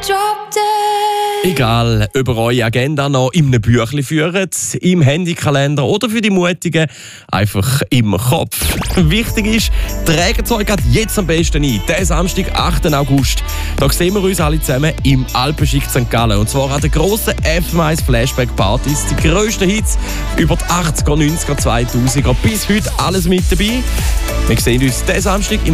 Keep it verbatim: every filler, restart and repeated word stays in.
Egal, ob ihr eure Agenda noch in einem Büchlein führt, im Handykalender oder für die Mutigen einfach im Kopf. Wichtig ist, trägt es euch jetzt am besten ein. Diesen Samstag, achten August. Da sehen wir uns alle zusammen im Alpenschick Sankt Gallen. Und zwar an den grossen F M eins Flashback Partys. Die grössten Hits über die achtziger, neunziger, zweitausender. Bis heute alles mit dabei. Wir sehen uns diesen Samstag im